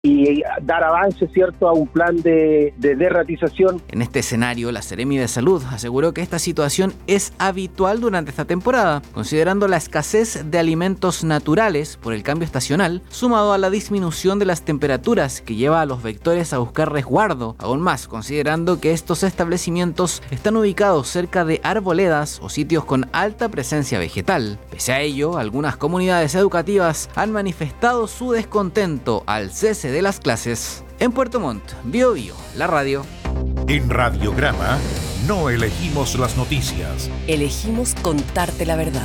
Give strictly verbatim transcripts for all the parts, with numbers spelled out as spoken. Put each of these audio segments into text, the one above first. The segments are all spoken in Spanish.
y dar avance, ¿cierto?, a un plan de, de derratización. En este escenario, la Seremi de Salud aseguró que esta situación es habitual durante esta temporada, considerando la escasez de alimentos naturales por el cambio estacional, sumado a la disminución de las temperaturas que lleva a los vectores a buscar resguardo, aún más considerando que estos establecimientos están ubicados cerca de arboledas o sitios con alta presencia vegetal. Pese a ello, algunas comunidades educativas han manifestado su descontento al cese de las clases. En Puerto Montt, Bio Bio, la radio. En Radiograma no elegimos las noticias. Elegimos contarte la verdad.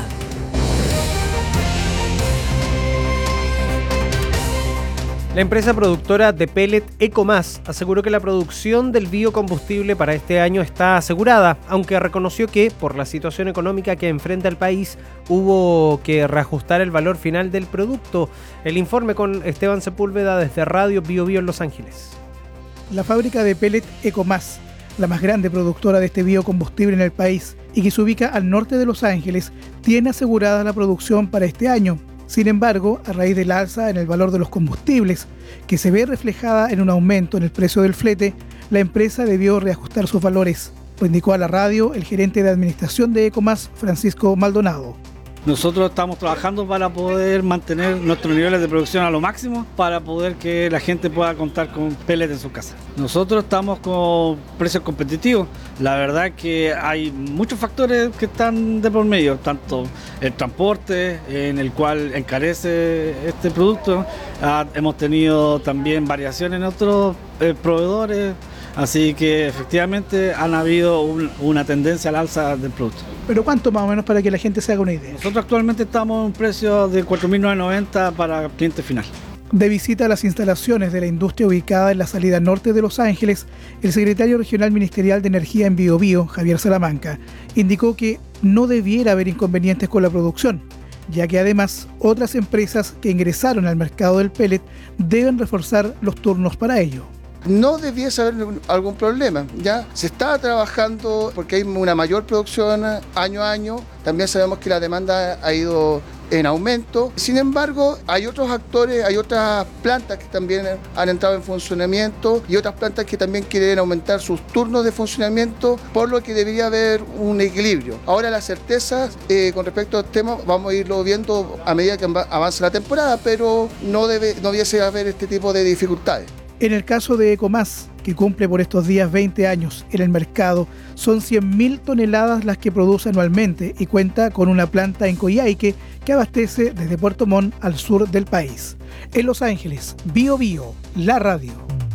La empresa productora de pellet Ecomás aseguró que la producción del biocombustible para este año está asegurada, aunque reconoció que, por la situación económica que enfrenta el país, hubo que reajustar el valor final del producto. El informe con Esteban Sepúlveda desde Radio Bio Bio en Los Ángeles. La fábrica de pellet Ecomás, la más grande productora de este biocombustible en el país y que se ubica al norte de Los Ángeles, tiene asegurada la producción para este año. Sin embargo, a raíz del alza en el valor de los combustibles, que se ve reflejada en un aumento en el precio del flete, la empresa debió reajustar sus valores, lo indicó a la radio el gerente de administración de Ecomás, Francisco Maldonado. Nosotros estamos trabajando para poder mantener nuestros niveles de producción a lo máximo para poder que la gente pueda contar con pellet en su casa. Nosotros estamos con precios competitivos. La verdad que hay muchos factores que están de por medio, tanto el transporte, en el cual encarece este producto. Ah, hemos tenido también variaciones en otros eh, proveedores. Así que efectivamente han habido un, una tendencia al alza del producto. ¿Pero cuánto más o menos para que la gente se haga una idea? Nosotros actualmente estamos en un precio de cuatro mil novecientos noventa para cliente final. De visita a las instalaciones de la industria ubicada en la salida norte de Los Ángeles, el secretario regional ministerial de Energía en Bio Bio, Javier Salamanca, indicó que no debiera haber inconvenientes con la producción, ya que además otras empresas que ingresaron al mercado del pellet deben reforzar los turnos para ello. No debiese haber algún problema, ya se está trabajando porque hay una mayor producción año a año, también sabemos que la demanda ha ido en aumento. Sin embargo, hay otros actores, hay otras plantas que también han entrado en funcionamiento y otras plantas que también quieren aumentar sus turnos de funcionamiento, por lo que debería haber un equilibrio. Ahora las certezas eh, con respecto al tema vamos a irlo viendo a medida que avance la temporada, pero no debe, no debiese haber este tipo de dificultades. En el caso de Ecomás, que cumple por estos días veinte años en el mercado, son cien mil toneladas las que produce anualmente y cuenta con una planta en Coyhaique que abastece desde Puerto Montt al sur del país. En Los Ángeles, Bio Bio, la radio.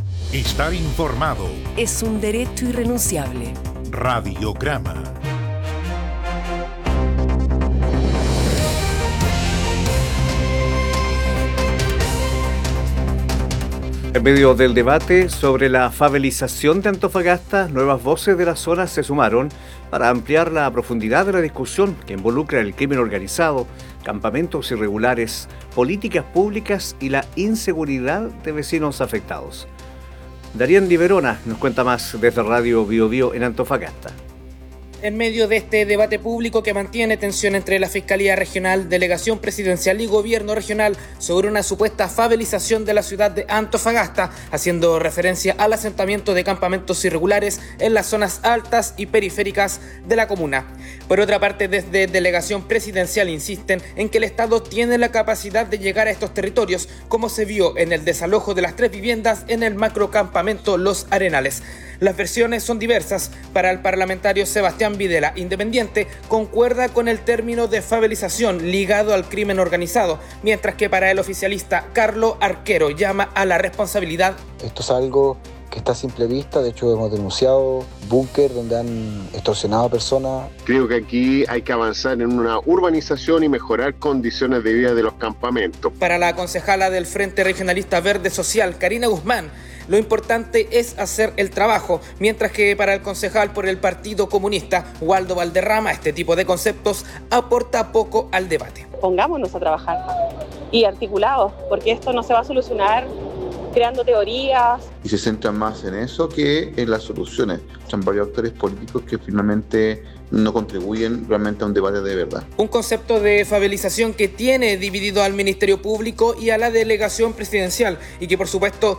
Estar informado es un derecho irrenunciable. Radiograma. En medio del debate sobre la favelización de Antofagasta, nuevas voces de la zona se sumaron para ampliar la profundidad de la discusión que involucra el crimen organizado, campamentos irregulares, políticas públicas y la inseguridad de vecinos afectados. Darían Di Verona nos cuenta más desde Radio Bio Bio en Antofagasta. En medio de este debate público que mantiene tensión entre la Fiscalía Regional, Delegación Presidencial y Gobierno Regional sobre una supuesta favelización de la ciudad de Antofagasta, haciendo referencia al asentamiento de campamentos irregulares en las zonas altas y periféricas de la comuna. Por otra parte, desde Delegación Presidencial insisten en que el Estado tiene la capacidad de llegar a estos territorios, como se vio en el desalojo de las tres viviendas en el macrocampamento Los Arenales. Las versiones son diversas. Para el parlamentario Sebastián Videla, independiente, concuerda con el término de favelización ligado al crimen organizado, mientras que para el oficialista Carlos Arquero llama a la responsabilidad. Esto es algo que está a simple vista, de hecho hemos denunciado búnker donde han extorsionado a personas. Creo que aquí hay que avanzar en una urbanización y mejorar condiciones de vida de los campamentos. Para la concejala del Frente Regionalista Verde Social, Karina Guzmán, lo importante es hacer el trabajo, mientras que para el concejal por el Partido Comunista, Waldo Valderrama, este tipo de conceptos aporta poco al debate. Pongámonos a trabajar y articulados, porque esto no se va a solucionar creando teorías. Y se centran más en eso que en las soluciones. Son varios actores políticos que finalmente no contribuyen realmente a un debate de verdad. Un concepto de favelización que tiene dividido al Ministerio Público y a la delegación presidencial y que por supuesto